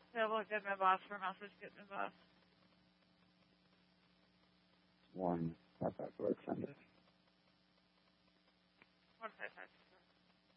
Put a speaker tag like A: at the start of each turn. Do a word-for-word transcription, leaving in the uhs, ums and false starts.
A: Available, get my boss for message, get my boss.
B: One, not that word, send it.
A: One five five.